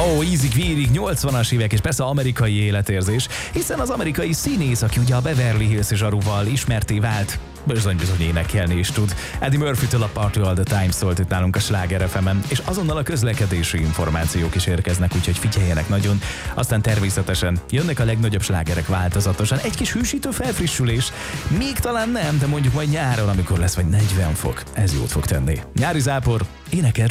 Ízig, vírig, 80-as évek és persze amerikai életérzés, hiszen az amerikai színész, aki ugye a Beverly Hills zsaruval ismerté vált, bizony énekelni is tud. Eddie Murphy-től a Party All The Time szólt itt nálunk a Sláger FM-en, és azonnal a közlekedési információk is érkeznek, úgyhogy figyeljenek nagyon. Aztán természetesen jönnek a legnagyobb slágerek változatosan. Egy kis hűsítő felfrissülés, még talán nem, de mondjuk majd nyáron, amikor lesz vagy 40 fok, ez jót fog tenni. Nyári zápor, énekelt